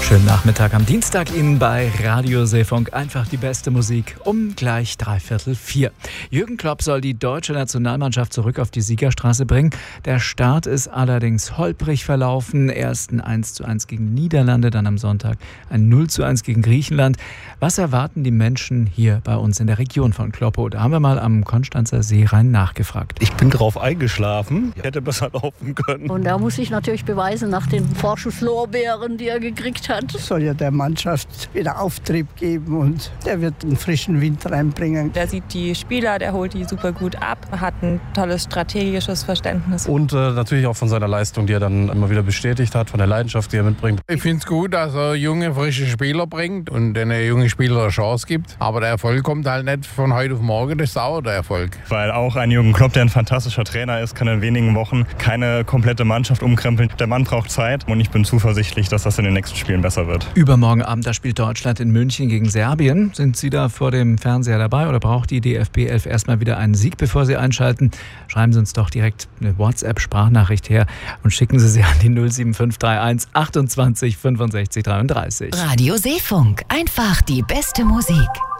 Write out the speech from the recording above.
Schönen Nachmittag am Dienstag Ihnen bei Radio Seefunk. Einfach die beste Musik um gleich 3:45. Jürgen Klopp soll die deutsche Nationalmannschaft zurück auf die Siegerstraße bringen. Der Start ist allerdings holprig verlaufen. Erst ein 1:1 gegen Niederlande, dann am Sonntag ein 0:1 gegen Griechenland. Was erwarten die Menschen hier bei uns in der Region von Kloppo? Da haben wir mal am Konstanzer Seerhein nachgefragt. Ich bin drauf eingeschlafen. Hätte besser laufen können. Und da muss ich natürlich beweisen, nach den Vorschusslorbeeren, die er gekriegt hat. Es soll ja der Mannschaft wieder Auftrieb geben und der wird einen frischen Wind reinbringen. Der sieht die Spieler, der holt die super gut ab, hat ein tolles strategisches Verständnis. Und natürlich auch von seiner Leistung, die er dann immer wieder bestätigt hat, von der Leidenschaft, die er mitbringt. Ich finde es gut, dass er junge, frische Spieler bringt und den jungen Spielern eine Chance gibt. Aber der Erfolg kommt halt nicht von heute auf morgen, das dauert der Erfolg. Weil auch ein Jürgen Klopp, der ein fantastischer Trainer ist, kann in wenigen Wochen keine komplette Mannschaft umkrempeln. Der Mann braucht Zeit und ich bin zuversichtlich, dass das in den nächsten Spielen besser wird. Übermorgen Abend, da spielt Deutschland in München gegen Serbien. Sind Sie da vor dem Fernseher dabei oder braucht die DFB 11 erstmal wieder einen Sieg, bevor Sie einschalten? Schreiben Sie uns doch direkt eine WhatsApp-Sprachnachricht her und schicken Sie an die 07531 28 65 33. Radio Seefunk, einfach die beste Musik.